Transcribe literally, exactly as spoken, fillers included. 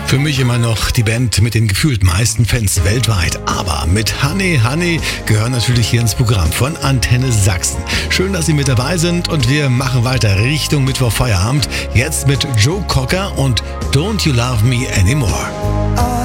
Für mich immer noch die Band mit den gefühlt meisten Fans weltweit. Aber mit Honey Honey gehören natürlich hier ins Programm von Antenne Sachsen. Schön, dass Sie mit dabei sind und wir machen weiter Richtung Mittwoch Feierabend. Jetzt mit Joe Cocker und Don't You Love Me Anymore.